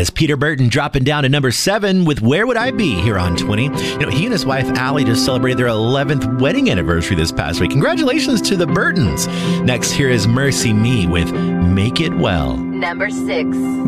is Peter Burton dropping down to number 7 with Where Would I Be here on 20. He and his wife Allie just celebrated their 11th wedding anniversary this past week. Congratulations to the Burtons. Next, here is Mercy Me with Make It Well. Number 6.